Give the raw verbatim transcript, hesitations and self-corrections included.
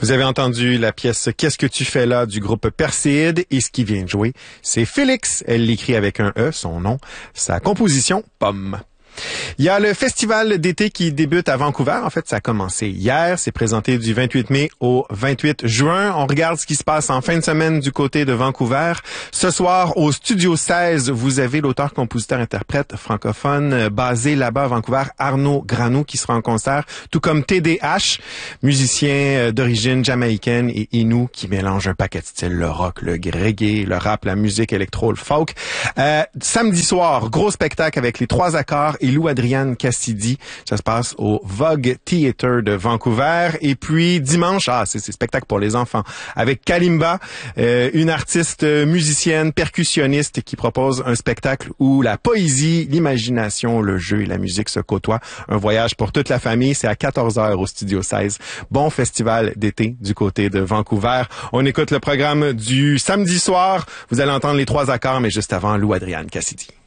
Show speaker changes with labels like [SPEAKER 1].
[SPEAKER 1] Vous avez entendu la pièce « Qu'est-ce que tu fais là » du groupe Perséide, et ce qui vient de jouer, c'est Félix. Elle l'écrit avec un E, son nom, sa composition « Pomme ». Il y a le festival d'été qui débute à Vancouver. En fait, ça a commencé hier. C'est présenté du vingt-huit mai au vingt-huit juin. On regarde ce qui se passe en fin de semaine du côté de Vancouver. Ce soir, au Studio seize, vous avez l'auteur-compositeur-interprète francophone basé là-bas à Vancouver, Arnaud Grano, qui sera en concert, tout comme T D H, musicien d'origine jamaïcaine et inou qui mélange un paquet de styles, le rock, le reggae, le rap, la musique électro, le folk. Euh, samedi soir, gros spectacle avec les trois accords et Lou-Adriane Cassidy. Ça se passe au Vogue Theatre de Vancouver. Et puis dimanche, ah, c'est, c'est spectacle pour les enfants, avec Kalimba, euh, une artiste musicienne, percussionniste qui propose un spectacle où la poésie, l'imagination, le jeu et la musique se côtoient. Un voyage pour toute la famille. C'est à quatorze heures au Studio seize. Bon festival d'été du côté de Vancouver. On écoute le programme du samedi soir. Vous allez entendre les trois accords, mais juste avant, Lou-Adriane Cassidy.